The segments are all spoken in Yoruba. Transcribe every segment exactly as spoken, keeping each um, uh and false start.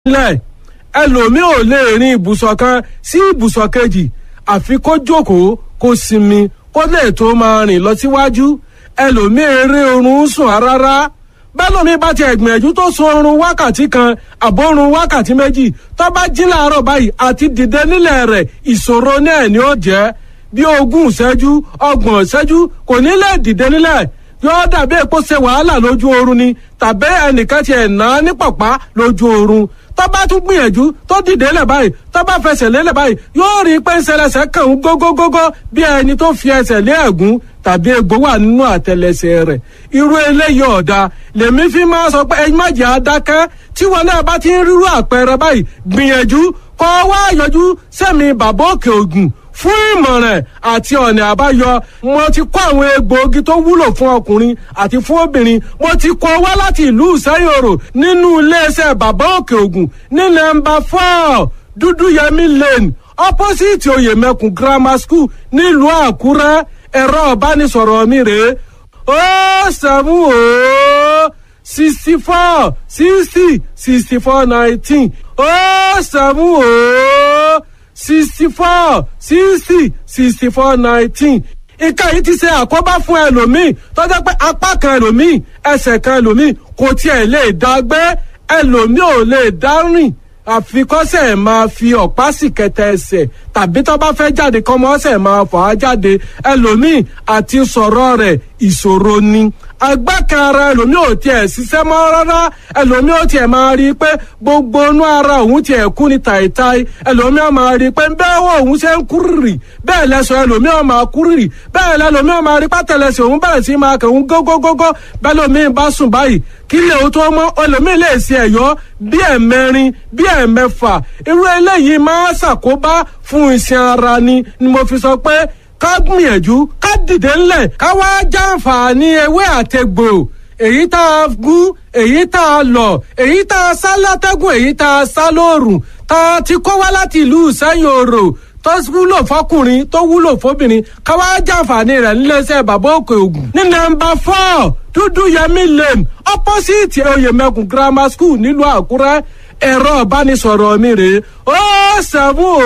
lẹ̀ ẹlòmíì ò lè rin ibùsọ̀ kan sí ibùsọ̀ kejì àfi kó jókòó kó sinmi kó lè tó máa rìn lọ síwájú ẹlòmíì eré oorun sùn rárá bẹ́lòmíì bá ti ẹ̀gbìyànjú tó sun oorun wákàtí kan àbórun wákàtí méjì tó bá jí láàárọ̀ báyìí àti dìde nílẹ̀ rẹ̀ ìṣòro náà ni ó jẹ́ bí ogún ìṣẹ́jú ọgbọ̀n ìṣẹ́jú kò ní lè dìde nílẹ̀ yóò dàbí èpo ṣe wàhálà lójú oorun ni tàbí ẹnìkan ti ẹ̀ ná ní pọ̀pá lójú oorun tó bá tún gbìyànjú tó dìde lẹ̀ báyìí tó bá fẹsẹ̀ lélẹ̀ báyìí yóò rí pé ńṣẹlẹsẹ̀ kàn ń gógógógó bí ẹni tó fi ẹsẹ̀ lé ẹ̀gún tàbí egbò wà nínú àtẹlẹsẹ̀ rẹ̀ irú eléyìí ọ̀dà lèmi fi máa sọ pé ẹ̀yin má jẹ́ adákẹ́ tí wọn náà bá ti ń rírú àpẹẹrẹ báyìí gbìyànjú kọ́ wá yọjú sẹ́mi bàbá òkè ògùn fún ìmọ̀ràn àti ọ̀nà àbáyọ mo ti kó àwọn egbòogi tó wúlò fún ọkùnrin àti fún obìnrin mo ti kó wá láti ìlú ìsẹ́yòrò nínú iléeṣẹ́ bàbá òkè ògùn ní nọ́mbà four dúdúyẹmí lane opposite oyèmẹkùn grammar school nílùú àkúrẹ́ ẹ̀rọ ìbánisọ̀rọ̀ mi rèé ó sẹ́mu ó sixty four sixty sixty four nineteen ó sẹ́mu ó sixty four sixty sixty four nineteen ìka yìí ti ṣe àkóbá fún ẹlòmíì tó jẹ́ pé apá kan ẹlòmíì ẹsẹ̀ kan ẹlòmíì kò tiẹ̀ lè dá gbé ẹlòmíì ò lè dá rìn àfikọ́sẹ̀ máa fi ọ̀pá sì kẹtẹ ẹsẹ̀ tàbí tó bá fẹ́ jáde kọ́mọ ọ̀sẹ̀ máa fà á jáde ẹlòmíì àti sọ̀rọ̀ rẹ̀ ìṣòro ni agbákan ara ẹlòmíì ò tiẹ̀ ṣiṣẹ́ mọ́ rárá ẹlòmíì ò tiẹ̀ máa rí i pé gbogbo inú ara òun tiẹ̀ kú ní tàìtàì ẹlòmíì ò máa rí i pé bẹ́ẹ̀ wọ òun ṣe ń kúrìrì bẹ́ẹ̀ lẹ́sọ̀ ẹlòmíì ò máa kúrìrì bẹ́ẹ̀ lẹ́lòmíì ò máa rí pátẹ́lẹsẹ̀ òun bẹ̀rẹ̀ sí máa kẹ̀hún gógógógó bẹ́ẹ̀ lòmíì bá sùn báyìí kí lè o tó mọ́ ẹlòmíì lè ṣe ẹ̀yọ́ bí ẹ̀mẹrin bí ẹ̀mẹfà irú eléyìí máa ṣàkóbá fún iṣan ara ni ni mo fi sọ pé ká gbìyànjú ká dìde ńlẹ̀ ká wá jàǹfààní ewé àtegbò èyí tá a gún èyí tá a lọ̀ èyí tá a sá látẹ́gùn èyí tá a sá lóòrùn tá a ti kó wá láti ìlú ìsẹ́yìn òrò tó wúlò fọkùnrin tó wúlò fóbìnrin ká wá jàǹfààní rẹ̀ níléeṣẹ́ bàbá òkè ògùn ní nọ́mbà four dúdú yẹmí lane opposite oyèmẹkùn grammar school nílùú àkúrẹ́ ẹ̀rọ ìbánisọ̀rọ̀ mi rèé ó seven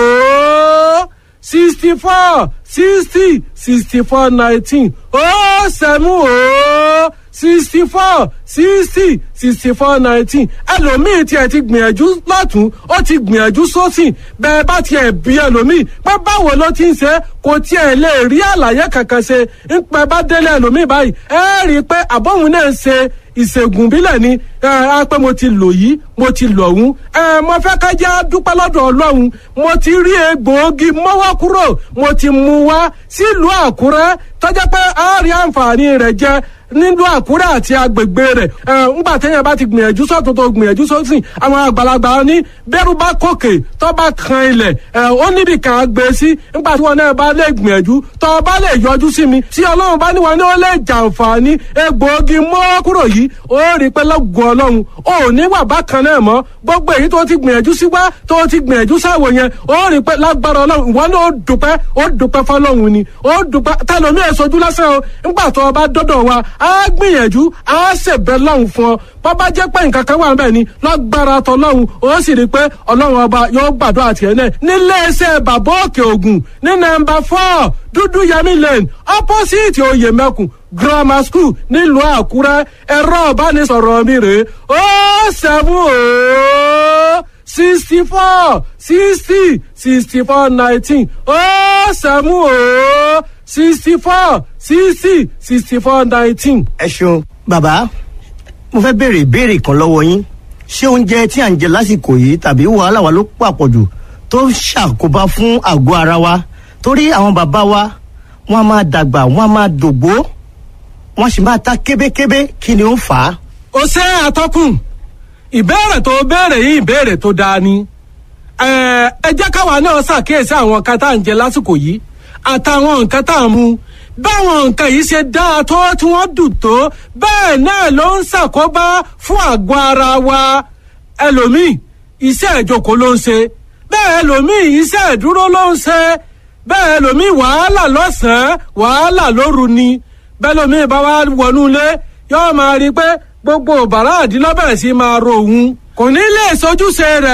ó sixty four sixty sixty four nineteen ó seven ó sixty four sixty sixty four nineteen ẹlòmíì tiẹ̀ ti gbìyànjú lọ́tún ó ti gbìyànjú sósìn bẹ́ẹ̀ bá tiẹ̀ bí ẹlòmíì pé báwo ló ti ń ṣe kò tiẹ̀ lè rí àlàyé kankan ṣe ń pẹ́ bá délé ẹlòmíì báyìí ẹ rí i pé àbọ̀hún náà ń ṣe ìṣègùn bílẹ̀ ni ẹ á pé mo ti lò yìí mo ti lò ọ̀hún ẹ mo fẹ́ ká jẹ́ dúpẹ́ lọ́dọ̀ ọlọ́run mo ti rí egbòogi mọ́wọ́ kúrò mo ti mú wá sílùú àkúrẹ́ tọ́jọ́ pé a rí àǹfààní rẹ̀ jẹ nílùú àkúrẹ́ àti agbègbè rẹ̀ ẹ ńgbà téèyàn bá ti gbìyànjú sọ́tún tó gbìyànjú sósìn àwọn àgbàlagbà ní bẹ́rù bá kòkè tó bá kan ilẹ̀ ẹ ó níbi kan gbé sí ńgbà tí wọn náà bá lè gbìyànjú tó bá lè yọjú sí mi tí ọlọ́run bá ní wọn ní ó lè jàǹfààní egbòogi mọ́ kúrò yìí ó rí pé lọ́gùn ọlọ́run ó ní wà bákan náà mọ́ gbogbo èyí tó ti gbìyànjú sí wá tó ti gbìyànjú sáwò yẹn ó rí pé lágbára ọlọ́run ìwọ náà ó dùpẹ́ ó dùpẹ́ fọlọ́run ni ó dùpẹ́ tẹlomi èsojú lásán o ńgbà tó o bá dọ́dọ̀ wa á gbìyànjú á ṣèbẹ̀ lọ́hùn fún ọ bàbá jẹ́ pé nǹkan kan wà níbẹ̀ ni lágbára tọlọ́hun ó sì rí i pé ọlọ́run ọba yóò gbàdúrà tiẹ̀ náà níléeṣẹ́ bàbá òkè ògùn ní nọ́mbà four dúdú yẹmí lane opposite oyèmẹkùn grammar school nílùú àkúrẹ́ ẹ̀rọ ìbánisọ̀rọ̀ mi rèé ó seven ó sixty four sixty sixty four nineteen ó seven ó sixty four sixty sixty four nineteen. ẹ ṣeun bàbá mo fẹ́ béèrè ìbéèrè kan lọ́wọ́ yín ṣé oúnjẹ tí à ń jẹ lásìkò yìí tàbí wàhálà wa ló pàpọ̀jù tó ń ṣàkóbá fún àgọ́ ara wa torí àwọn bàbá wa wọ́n á máa dàgbà wọ́n á máa dògbó wọ́n sì máa ta kébékébé kí ni ó ń fà á. ó ṣe àtọkùn ìbéèrè tó béèrè yìí ìbéèrè tó dáa ni ẹ ẹ jẹ́ káwa náà ṣàkíyèsí àwọn nǹkan tá à ń jẹ lásìkò yìí àtàwọn nǹkan tá à ń mu báwọn nǹkan yìí ṣe dáa tó tí wọ́n dùn tó bẹ́ẹ̀ náà ló ń ṣàkóbá fún àgọ́ ara wa ẹlòmíì iṣẹ́ ìjókòó ló ń ṣe bẹ́ẹ̀ ẹlòmíì iṣẹ́ ìdúró ló ń ṣe bẹ́ẹ̀ ẹlòmíì wàhálà lọ́sàn-án wàhálà lóru ni bẹ́ẹ̀ ẹlòmíì bá wá wọnú ilé yóò máa rí i pé gbogbo bàrá àdínlọ́bẹ̀rẹ̀ sí máa ro òun kò ní lè sojúṣe rẹ̀